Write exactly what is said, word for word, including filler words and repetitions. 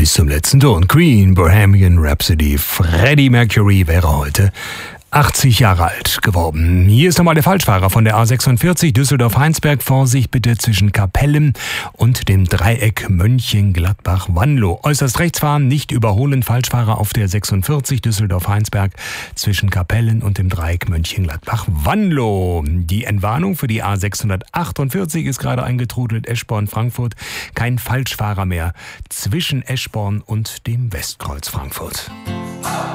bis zum letzten Ton. Queen, Bohemian Rhapsody. Freddie Mercury wäre heute achtzig Jahre alt geworden. Hier ist nochmal der Falschfahrer von der A sechsundvierzig Düsseldorf-Heinsberg. Vorsicht bitte zwischen Kapellen und dem Dreieck Mönchengladbach-Wanlo. Äußerst rechts fahren, nicht überholen. Falschfahrer auf der sechsundvierzig Düsseldorf-Heinsberg zwischen Kapellen und dem Dreieck Mönchengladbach-Wanlo. Die Entwarnung für die A sechshundertachtundvierzig ist gerade eingetrudelt. Eschborn-Frankfurt. Kein Falschfahrer mehr zwischen Eschborn und dem Westkreuz Frankfurt.